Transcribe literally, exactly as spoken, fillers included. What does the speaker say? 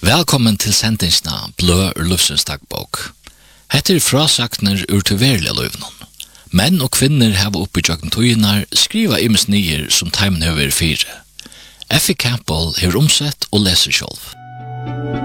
Velkommen til sendingsna Blø ur Lufsens dagbok. Hette er frasakner ur tilverlige løyvnån. Menn og kvinner hava oppi jøkken tøynar skriva imes nyer som teimen høver fire. Effie Campbell hever omsett og leser sjálv.